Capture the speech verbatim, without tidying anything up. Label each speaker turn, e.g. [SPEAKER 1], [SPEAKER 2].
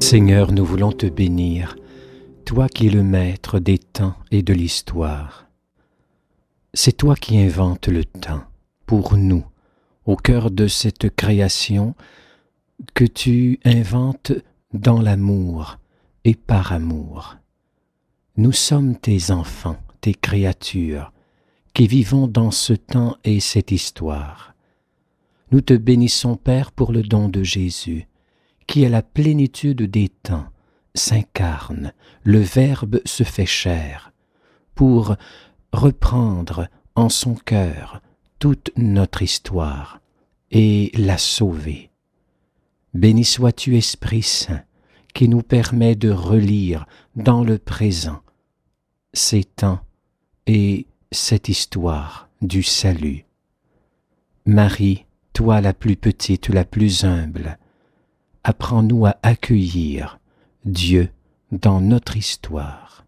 [SPEAKER 1] Seigneur, nous voulons te bénir, toi qui es le maître des temps et de l'histoire. C'est toi qui inventes le temps, pour nous, au cœur de cette création que tu inventes dans l'amour et par amour. Nous sommes tes enfants, tes créatures, qui vivons dans ce temps et cette histoire. Nous te bénissons, Père, pour le don de Jésus, qui à la plénitude des temps s'incarne, le Verbe se fait chair, pour reprendre en son cœur toute notre histoire et la sauver. Béni sois-tu, Esprit Saint, qui nous permet de relire dans le présent ces temps et cette histoire du salut. Marie, toi la plus petite, la plus humble, apprends-nous à accueillir Dieu dans notre histoire.